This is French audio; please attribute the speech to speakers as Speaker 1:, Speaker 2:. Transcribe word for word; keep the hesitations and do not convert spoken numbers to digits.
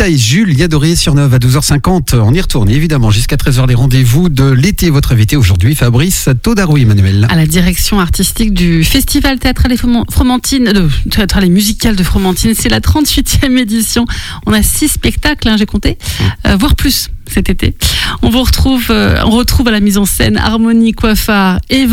Speaker 1: Thaïs, Jules Yadoré-sur-Neuve à douze heures cinquante. On y retourne évidemment jusqu'à treize heures les rendez-vous de l'été. Votre invité aujourd'hui, Fabrice Taudarou, Emmanuel.
Speaker 2: À la direction artistique du Festival Théâtral et Fromentine, euh, Théâtral et Musical de Fromentine. C'est la trente-huitième édition. On a six spectacles, hein, j'ai compté, euh, voire plus cet été. On vous retrouve, euh, on retrouve à la mise en scène Harmonie Coiffard et